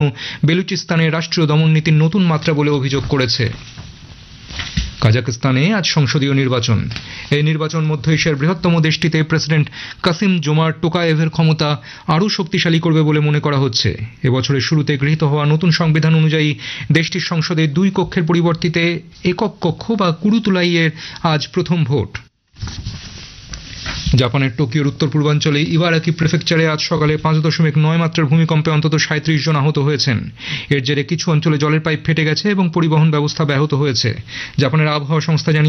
বেলুচিস্তানের রাষ্ট্রীয় দমন নীতির নতুন মাত্রা বলে অভিযোগ করেছে। কাজাখস্তানে আজ সংসদীয় নির্বাচন। এই নির্বাচন মধ্য এশিয়ার বৃহত্তম দেশটিতে প্রেসিডেন্ট কাসিম জোমার্ট টোকায়েভের ক্ষমতা আরও শক্তিশালী করবে বলে মনে করা হচ্ছে। এবছরের শুরুতে গৃহীত হওয়া নতুন সংবিধান অনুযায়ী দেশটির সংসদে 2 কক্ষের পরিবর্তে একক কক্ষ বা কুরুতুলাইয়ের আজ প্রথম ভোট। জাপানের টোকিওর উত্তর পূর্বাঞ্চলে ইবারাকি প্রেফেকচারে আজ সকালে 5.9 মাত্রার ভূমিকম্পে অন্তত 37 জন আহত হয়েছেন। এর জেরে কিছু অঞ্চলে জলের পাইপ ফেটে গেছে এবং পরিবহন ব্যবস্থা ব্যাহত হয়েছে। জাপানের আবহাওয়া সংস্থা জানিয়েছে